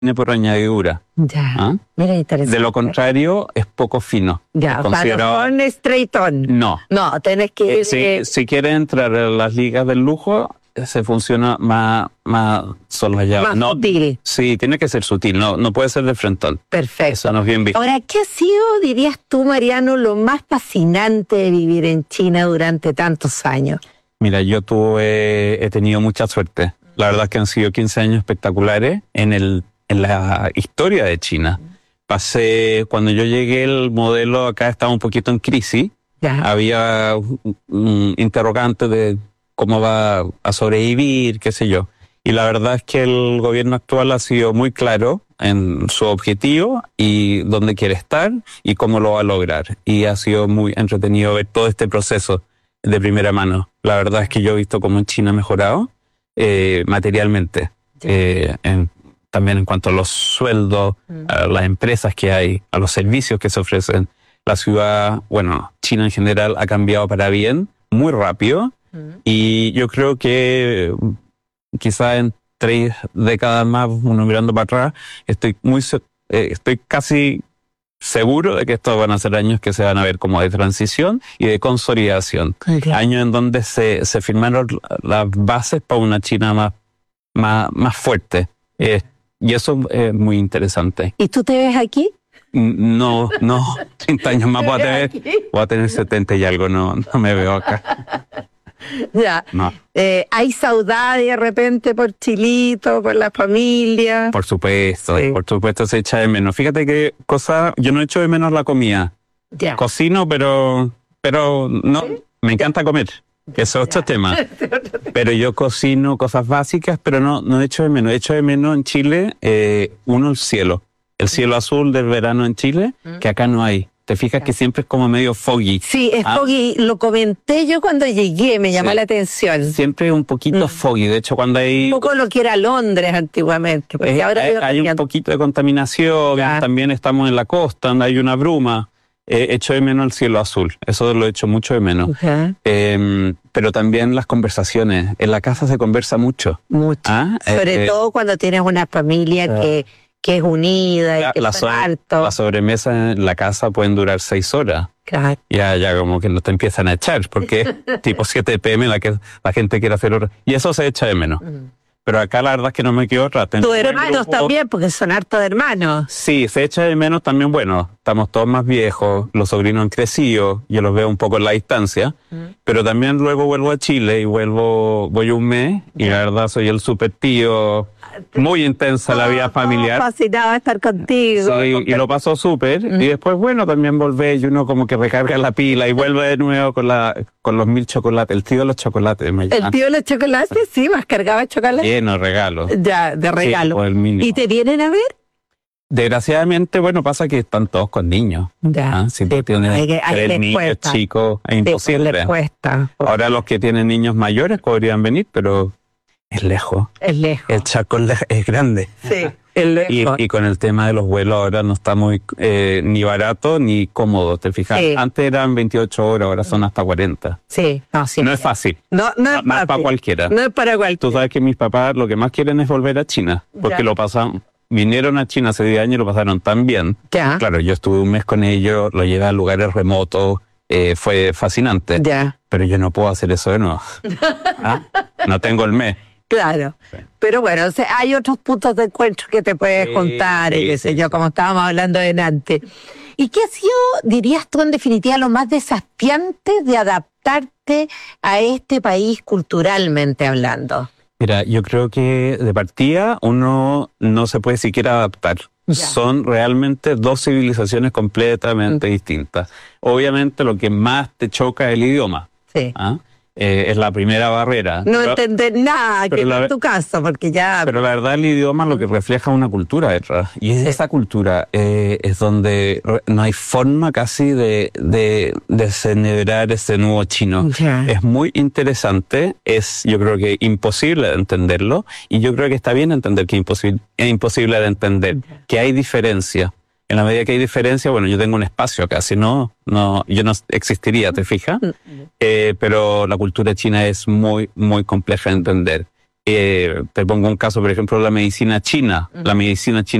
por añadidura. Ya. ¿Ah? Mira, interesante. De lo contrario, es poco fino. Ya, o sea, no son straight on. No. No, tenés que ir... Si quieres entrar en las ligas del lujo, se funciona más solayado. Más sutil. Sí, tiene que ser sutil, no puede ser de frontón. Perfecto. Eso no es bien visto. Ahora, ¿qué ha sido, dirías tú, Mariano, lo más fascinante de vivir en China durante tantos años? Mira, yo he tenido mucha suerte. La verdad es que han sido 15 años espectaculares en la historia de China. Cuando yo llegué, el modelo acá estaba un poquito en crisis. Ya. Había un interrogante de cómo va a sobrevivir, qué sé yo. Y la verdad es que el gobierno actual ha sido muy claro en su objetivo y dónde quiere estar y cómo lo va a lograr. Y ha sido muy entretenido ver todo este proceso de primera mano. La verdad es que yo he visto cómo en China ha mejorado materialmente. También en cuanto a los sueldos, a las empresas que hay, a los servicios que se ofrecen. La ciudad, bueno, China en general ha cambiado para bien, muy rápido. Y yo creo que quizá en 3 décadas más, uno mirando para atrás, estoy casi seguro de que estos van a ser años que se van a ver como de transición y de consolidación. Okay. Años en donde se firmaron las bases para una China más fuerte. Y eso es muy interesante. ¿Y tú te ves aquí? No, 30 años más voy a tener 70 y algo, no me veo acá. Ya. No. ¿Hay saudade de repente por Chilito, por la familia? Por supuesto se echa de menos. Fíjate que yo no echo de menos la comida. Ya. Cocino, pero no, ¿sí? Me encanta comer. Eso es otro tema. Pero yo cocino cosas básicas, pero no echo de menos. Echo de menos en Chile, el cielo. El cielo azul del verano en Chile, que acá no hay. Te fijas que siempre es como medio foggy. Sí, es foggy. Lo comenté yo cuando llegué, me llamó la atención. Siempre es un poquito foggy. De hecho, cuando hay... Un poco lo que era Londres antiguamente. Porque ahora hay un poquito de contaminación. También estamos en la costa, donde hay una bruma. Echo de menos el cielo azul. Eso lo echo mucho de menos. Pero también las conversaciones. En la casa se conversa mucho. Mucho. Sobre todo cuando tienes una familia que es unida y que son hartos. La sobremesa en la casa pueden durar 6 horas. Claro. Ya como que no te empiezan a echar, porque tipo 7 p.m. la gente quiere hacer horas. Y eso se echa de menos. Pero acá la verdad es que no me quedo otra. Tus hermanos también, porque son hartos de hermanos. Sí, se echa de menos también, bueno, estamos todos más viejos, los sobrinos han crecido, yo los veo un poco en la distancia, pero también luego vuelvo a Chile y voy un mes, y la verdad soy el super tío, muy intensa la vida familiar. Fascinado de estar contigo. Y lo paso súper, y después, bueno, también volvé y uno como que recarga la pila y vuelve de nuevo con los 1000 chocolates, el tío de los chocolates. ¿El tío de los chocolates? Sí, más cargaba chocolate. Lleno de regalos. Ya, de regalo. Sí, ¿Y te vienen a ver? Desgraciadamente, bueno, pasa que están todos con niños. Ya. Si tú tienes 3 niños chicos, es imposible. Les cuesta. Ahora los que tienen niños mayores podrían venir, pero es lejos. Es lejos. El Chaco es grande. Sí, es lejos. Y con el tema de los vuelos ahora no está muy ni barato ni cómodo, ¿te fijas? Sí. Antes eran 28 horas, ahora son hasta 40. Sí, no es fácil. No es fácil. Para cualquiera. No es para cualquiera. Tú sabes que mis papás lo que más quieren es volver a China, porque vinieron a China hace 10 años y lo pasaron tan bien. Ya. Claro, yo estuve un mes con ellos, lo llevé a lugares remotos, fue fascinante. Ya. Pero yo no puedo hacer eso de nuevo. No tengo el mes. Claro, sí. Pero bueno, o sea, hay otros puntos de encuentro que te puedes contar, y qué sé yo, como estábamos hablando delante. ¿Y qué ha sido, dirías tú, en definitiva, lo más desafiante de adaptarte a este país culturalmente hablando? Mira, yo creo que de partida uno no se puede siquiera adaptar. Ya. Son realmente 2 civilizaciones completamente distintas. Obviamente lo que más te choca es el idioma. Sí. Es la primera barrera. No entender nada, que no es tu caso, porque ya... Pero la verdad el idioma lo que refleja una cultura detrás. Y esa cultura es donde no hay forma casi de desenredar ese nuevo chino. Ya. Es muy interesante, yo creo que imposible de entenderlo, y yo creo que está bien entender que es imposible de entender, que hay diferencia. En la medida que hay diferencia, bueno, yo tengo un espacio acá, si no, yo no existiría, ¿te fijas? Pero la cultura china es muy, muy compleja de entender. Te pongo un caso, por ejemplo, la medicina china. La medicina china